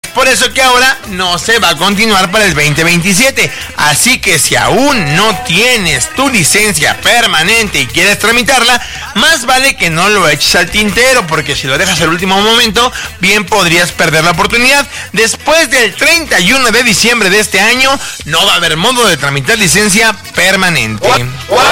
por eso que ahora no se va a continuar para el 2027. Así que si aún no tienes tu licencia permanente y quieres tramitarla, más vale que no lo eches al tintero, porque si lo dejas al último momento, bien podrías perder la oportunidad. Después del 31 de diciembre de este año, no va a haber modo de tramitar licencia permanente. ¡Wow!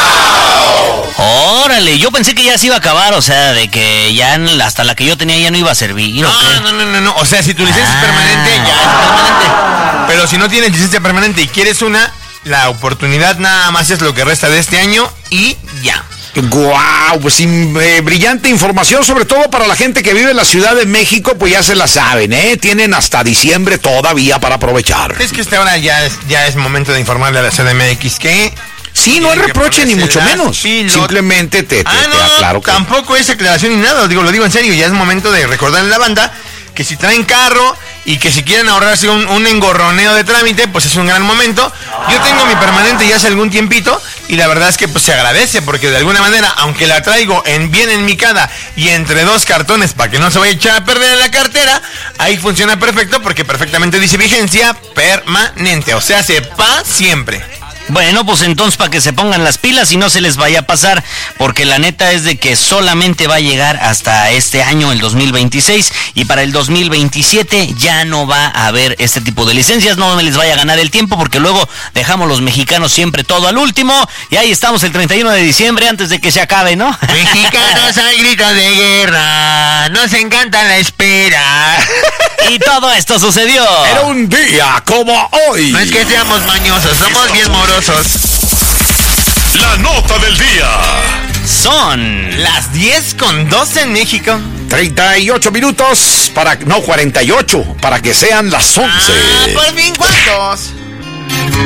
Órale, yo pensé que ya se iba a acabar, o sea, de que ya hasta la que yo tenía ya no iba a servir. No. O sea, si tu licencia es permanente, ya es permanente. Pero si no tienes licencia permanente y quieres una, la oportunidad nada más es lo que resta de este año y ya. ¡Guau! Pues brillante información, sobre todo para la gente que vive en la Ciudad de México, pues ya se la saben, ¿eh? Tienen hasta diciembre todavía para aprovechar. Es que hasta ahora ya es momento de informarle a la CDMX que... Sí, no hay reproche ni mucho menos. Simplemente te aclaro que... Tampoco es aclaración ni nada, lo digo en serio, ya es momento de recordarle a la banda que si traen carro y que si quieren ahorrarse un engorroneo de trámite, pues es un gran momento. Yo tengo mi permanente ya hace algún tiempito y la verdad es que pues se agradece, porque de alguna manera, aunque la traigo bien enmicada y entre dos cartones para que no se vaya a echar a perder en la cartera, ahí funciona perfecto porque perfectamente dice vigencia permanente, o sea, sepa siempre. Bueno, pues entonces para que se pongan las pilas y no se les vaya a pasar, porque la neta es de que solamente va a llegar hasta este año, el 2026, y para el 2027 ya no va a haber este tipo de licencias. No me les vaya a ganar el tiempo, porque luego dejamos los mexicanos siempre todo al último, y ahí estamos el 31 de diciembre antes de que se acabe, ¿no? Mexicanos al grito de guerra, nos encanta la espera. Y todo esto sucedió. Era un día como hoy. No es que seamos mañosos, somos bien morosos. La nota del día. Son las 10:12 en México. 38 minutos para... No, 48, para que sean las 11. ¿Por fin cuántos?